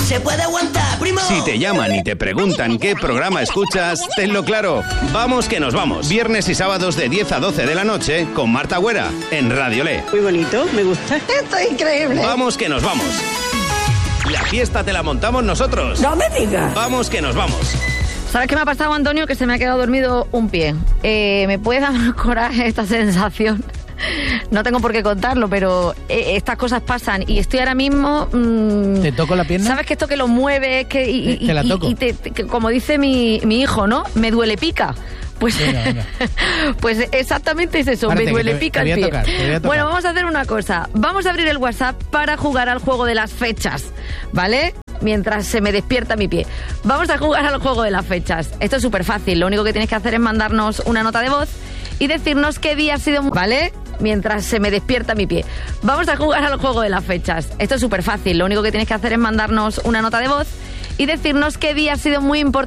se puede aguantar, primo. Si te llaman y te preguntan qué programa escuchas, tenlo claro. Vamos que nos vamos. Viernes y sábados de 10 a 12 de la noche con Marta Güera en Radio Le. Muy bonito, me gusta. Esto es increíble. Vamos que nos vamos. La fiesta te la montamos nosotros. No me digas. Vamos que nos vamos. ¿Sabes qué me ha pasado, Antonio? Que se me ha quedado dormido un pie. ¿Me puede dar coraje esta sensación? No tengo por qué contarlo, pero estas cosas pasan y estoy ahora mismo... ¿Te toco la pierna? ¿Sabes que esto que lo mueve? Te la toco. Como dice mi hijo, ¿no? Me duele pica. Pues, venga. Pues exactamente es eso, Párate, me duele pica el pie. Te voy a tocar. Bueno, vamos a hacer una cosa. Vamos a abrir el WhatsApp para jugar al juego de las fechas, ¿vale? Mientras se me despierta mi pie. Vamos a jugar al juego de las fechas. Esto es súper fácil. Lo único que tienes que hacer es mandarnos una nota de voz y decirnos qué día ha sido... ¿Vale? Mientras se me despierta mi pie. Vamos a jugar al juego de las fechas. Esto es súper fácil. Lo único que tienes que hacer es mandarnos una nota de voz y decirnos qué día ha sido muy importante.